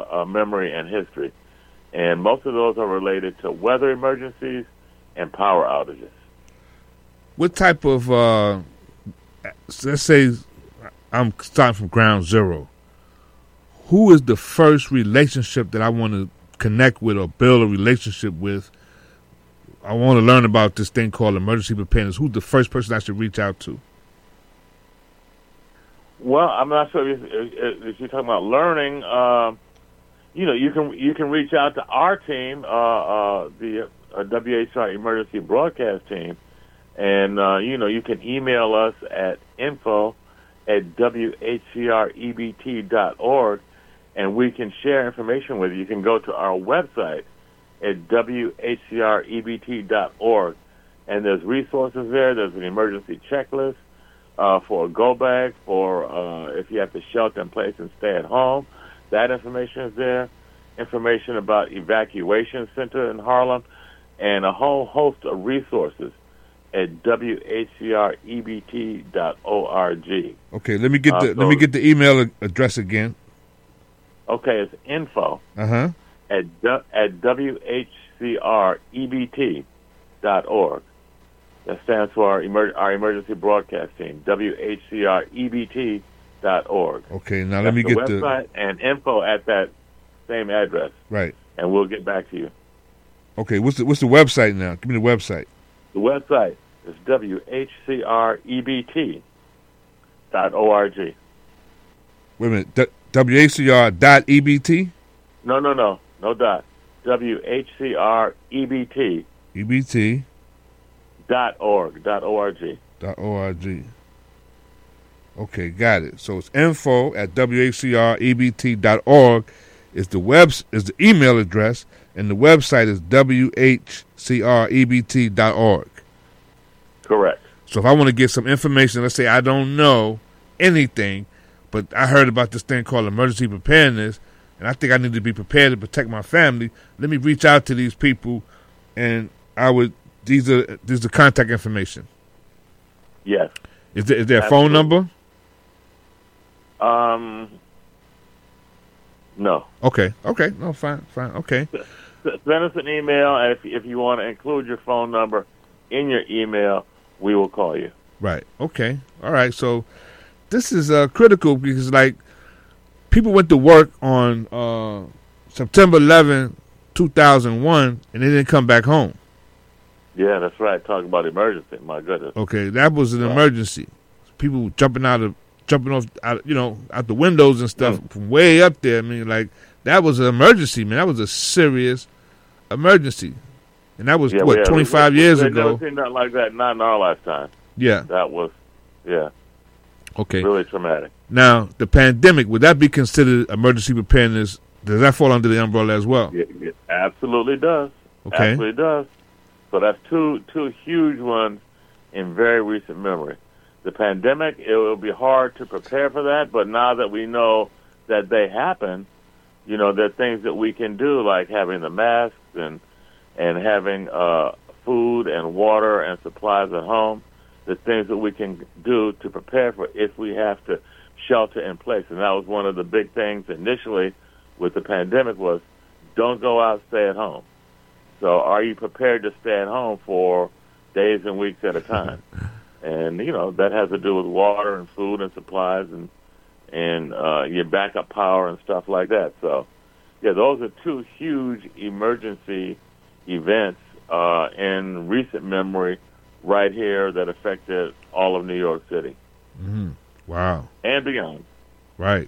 memory and history. And most of those are related to weather emergencies and power outages. What type of, let's say I'm starting from ground zero, who is the first relationship that I want to connect with or build a relationship with? I want to learn about this thing called emergency preparedness. Who's the first person I should reach out to? Well, I'm not sure if you're talking about learning. You can reach out to our team, the WHR Emergency Broadcast Team, and you can email us at info@whcrebt.org, and we can share information with you. You can go to our website at whcrebt.org, and there's resources there. There's an emergency checklist for a go bag for if you have to shelter in place and stay at home. That information is there. Information about evacuation center in Harlem, and a whole host of resources at whcrebt.org. Okay, let me get the email address again. Okay, it's info at whcrebt.org. That stands for our emergency broadcast team, whcrebt.org. Okay, now let me get the website and info at that same address. Right. And we'll get back to you. Okay, what's the website now? Give me the website. The website is whcrebt.org. Wait a minute, WHCR.EBT? No dot. WHCREBT. EBT. .org. .org. Okay, got it. So it's info@whcrebt.org is the email address, and the website is whcrebt.org. Correct. So if I want to get some information, let's say I don't know anything, but I heard about this thing called emergency preparedness, and I think I need to be prepared to protect my family, let me reach out to these people, and these are contact information. Yes. Is there a phone number? No. Okay. No, fine. Okay. Send us an email, and if you want to include your phone number in your email, we will call you. Right. Okay. All right. So this is critical because, like, people went to work on September 11, 2001, and they didn't come back home. Yeah, that's right. Talk about emergency. My goodness. Okay, that was an emergency. People jumping off out the windows and stuff from way up there. I mean, like, that was an emergency, man. That was a serious emergency. And that was, 25 years ago? Never seen nothing like that, not in our lifetime. Yeah. That was, okay. Really traumatic. Now, the pandemic, would that be considered emergency preparedness? Does that fall under the umbrella as well? It absolutely does. Okay. Absolutely does. So that's two huge ones in very recent memory. The pandemic, it will be hard to prepare for that, but now that we know that they happen, there are things that we can do, like having the masks and having food and water and supplies at home. The things that we can do to prepare for if we have to shelter in place. And that was one of the big things initially with the pandemic was don't go out, stay at home. So are you prepared to stay at home for days and weeks at a time? And, that has to do with water and food and supplies and your backup power and stuff like that. So, those are two huge emergency events in recent memory right here that affected all of New York City. Mm-hmm. Wow. And beyond. Right.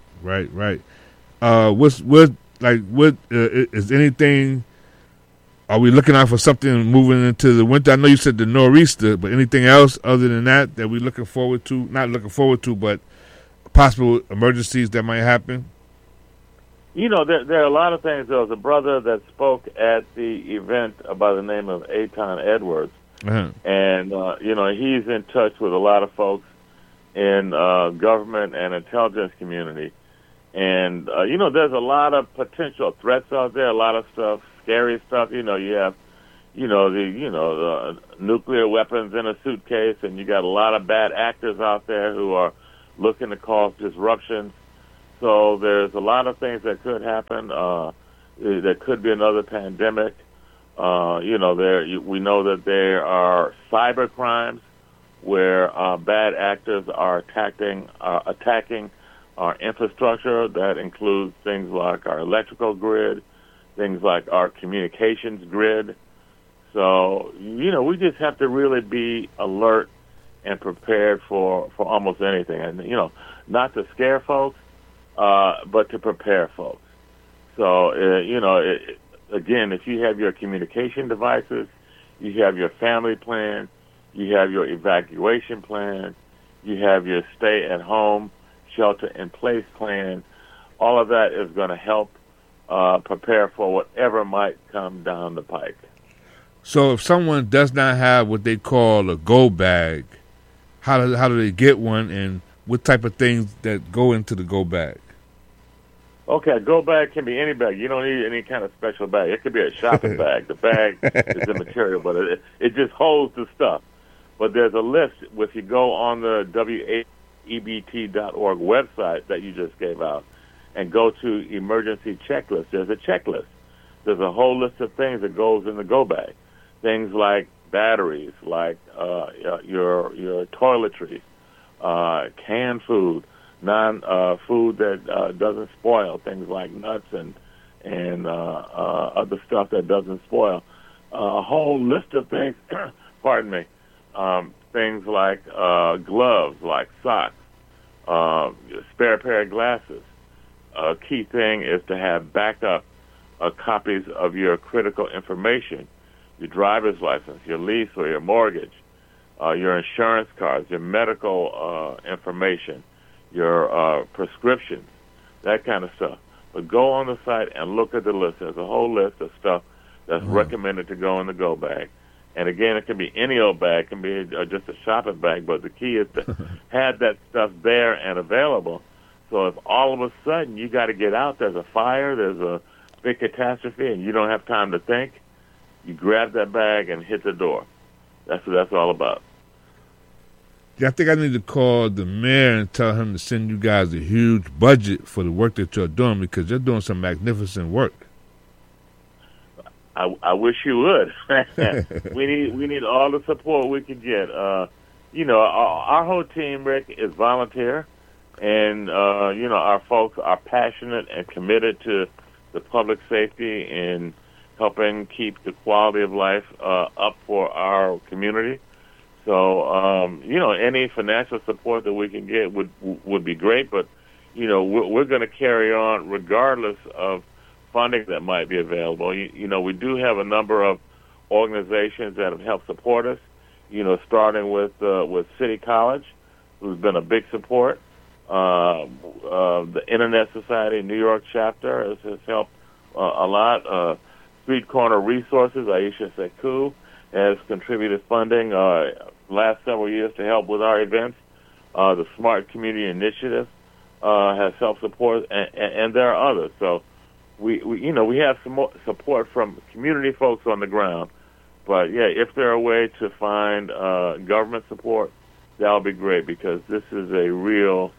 Is anything... Are we looking out for something moving into the winter? I know you said the nor'easter, but anything else other than that we're looking forward to? Not looking forward to, but possible emergencies that might happen? There are a lot of things. There was a brother that spoke at the event by the name of Eitan Edwards. Uh-huh. And, he's in touch with a lot of folks in government and intelligence community. And, there's a lot of potential threats out there, a lot of stuff. Scary stuff, you have, the nuclear weapons in a suitcase, and you got a lot of bad actors out there who are looking to cause disruptions. So there's a lot of things that could happen. There could be another pandemic. We know that there are cyber crimes where bad actors are attacking our infrastructure. That includes things like our electrical grid, things like our communications grid. So, we just have to really be alert and prepared for almost anything. And, not to scare folks, but to prepare folks. So, again, if you have your communication devices, you have your family plan, you have your evacuation plan, you have your stay-at-home, shelter-in-place plan, all of that is going to help prepare for whatever might come down the pike. So if someone does not have what they call a go bag, how do they get one, and what type of things that go into the go bag? Okay, a go bag can be any bag. You don't need any kind of special bag. It could be a shopping bag. The bag is the material, but it just holds the stuff. But there's a list. If you go on the WAEBT.org website that you just gave out and go to emergency checklist, there's a checklist. There's a whole list of things that goes in the go bag. Things like batteries, like your toiletries, canned food, food that doesn't spoil, things like nuts and other stuff that doesn't spoil. A whole list of things, pardon me, things like gloves, like socks, spare pair of glasses. A key thing is to have backup copies of your critical information, your driver's license, your lease or your mortgage, your insurance cards, your medical information, your prescriptions, that kind of stuff. But go on the site and look at the list. There's a whole list of stuff that's recommended to go in the go bag. And again, it can be any old bag. It can be just a shopping bag. But the key is to have that stuff there and available. So if all of a sudden you got to get out, there's a fire, there's a big catastrophe, and you don't have time to think, you grab that bag and hit the door. That's what that's all about. Yeah, I think I need to call the mayor and tell him to send you guys a huge budget for the work that you're doing, because you're doing some magnificent work. I wish you would. We need all the support we can get. Our whole team, Rick, is volunteer, and our folks are passionate and committed to the public safety and helping keep the quality of life up for our community. So, any financial support that we can get would be great, but, we're going to carry on regardless of funding that might be available. We do have a number of organizations that have helped support us, starting with City College, who's been a big support. The Internet Society New York chapter has helped a lot. Street Corner Resources, Aisha Sekou, has contributed funding last several years to help with our events. The Smart Community Initiative has helped support, and there are others. So we have some more support from community folks on the ground. But yeah, if there are a way to find government support, that would be great, because this is a real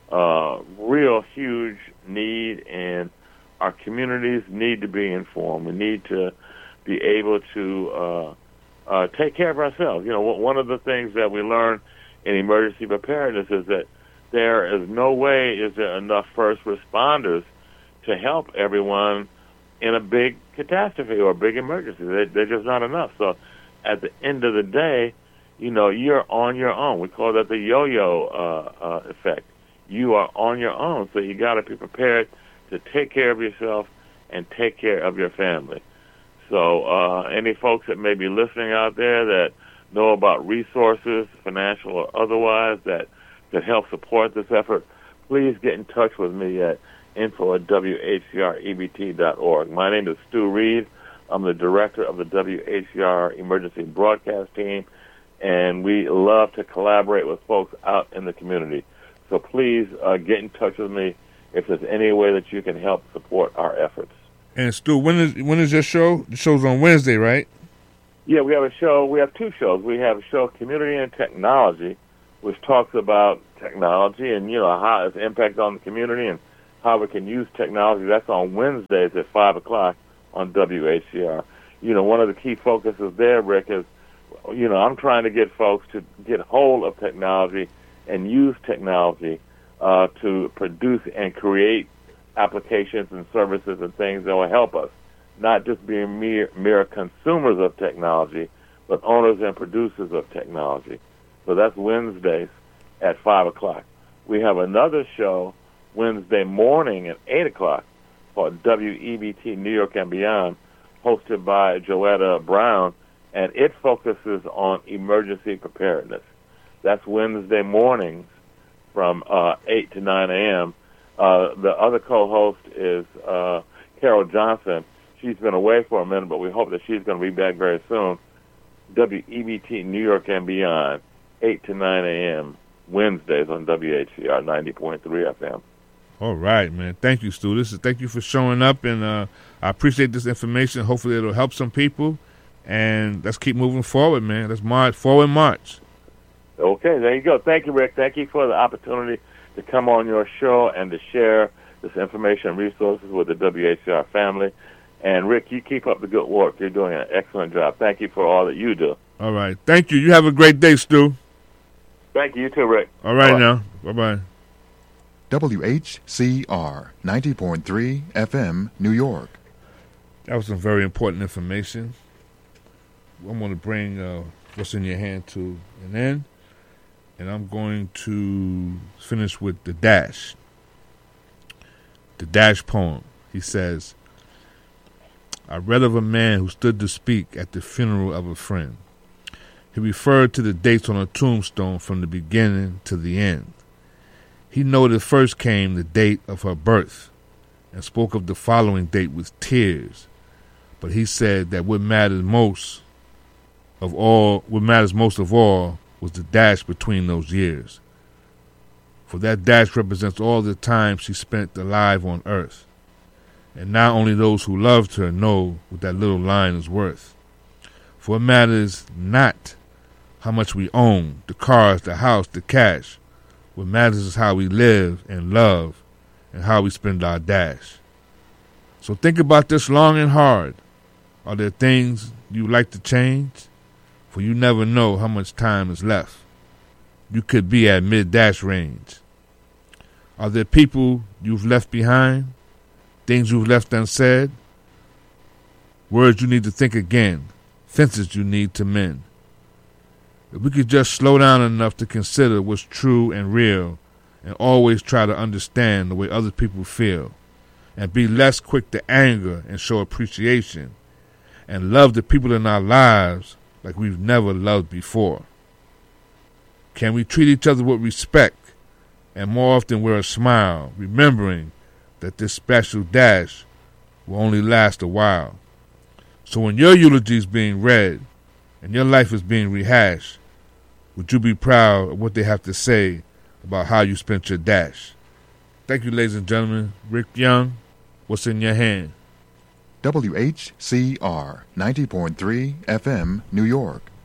huge need, and our communities need to be informed. We need to be able to take care of ourselves. One of the things that we learn in emergency preparedness is that there is no way is there enough first responders to help everyone in a big catastrophe or a big emergency. They're just not enough. So at the end of the day, you're on your own. We call that the yo-yo effect. You are on your own, so you got to be prepared to take care of yourself and take care of your family. So any folks that may be listening out there that know about resources, financial or otherwise, that could help support this effort, please get in touch with me at info@WHCREBT.org. My name is Stu Reed. I'm the director of the WHCR Emergency Broadcast Team, and we love to collaborate with folks out in the community. So please get in touch with me if there's any way that you can help support our efforts. And Stu, when is your show? The show's on Wednesday, right? Yeah, we have a show. We have two shows. We have a show, Community and Technology, which talks about technology and how its impact on the community and how we can use technology. That's on Wednesdays at 5 o'clock on WHCR. One of the key focuses there, Rick, is, I'm trying to get folks to get hold of technology and use technology to produce and create applications and services and things that will help us, not just being mere consumers of technology, but owners and producers of technology. So that's Wednesdays at 5 o'clock. We have another show Wednesday morning at 8 o'clock called WEBT New York and Beyond, hosted by Joetta Brown, and it focuses on emergency preparedness. That's Wednesday mornings from 8 to 9 a.m. The other co-host is Carol Johnson. She's been away for a minute, but we hope that she's going to be back very soon. WEBT New York and Beyond, 8 to 9 a.m. Wednesdays on WHCR 90.3 FM. All right, man. Thank you, Stu. Thank you for showing up, and I appreciate this information. Hopefully it'll help some people, and let's keep moving forward, man. Let's march forward. Okay, there you go. Thank you, Rick. Thank you for the opportunity to come on your show and to share this information and resources with the WHCR family. And, Rick, you keep up the good work. You're doing an excellent job. Thank you for all that you do. All right. Thank you. You have a great day, Stu. Thank you. You too, Rick. All right, now. Bye-bye. WHCR 90.3 FM, New York. That was some very important information. I'm going to bring What's in Your Hand to an end, and I'm going to finish with the Dash. The Dash poem. He says, I read of a man who stood to speak at the funeral of a friend. He referred to the dates on a tombstone from the beginning to the end. He noted first came the date of her birth and spoke of the following date with tears. But he said that what matters most of all was the dash between those years. For that dash represents all the time she spent alive on earth. And not only those who loved her know what that little line is worth. For it matters not how much we own, the cars, the house, the cash. What matters is how we live and love and how we spend our dash. So think about this long and hard. Are there things you'd like to change? For you never know how much time is left. You could be at mid-dash range. Are there people you've left behind? Things you've left unsaid? Words you need to think again. Fences you need to mend. If we could just slow down enough to consider what's true and real and always try to understand the way other people feel and be less quick to anger and show appreciation and love the people in our lives like we've never loved before. Can we treat each other with respect and more often with a smile, remembering that this special dash will only last a while? So when your eulogy is being read and your life is being rehashed, would you be proud of what they have to say about how you spent your dash? Thank you, ladies and gentlemen. Rick Young, What's in Your Hand? WHCR 90.3 FM, New York.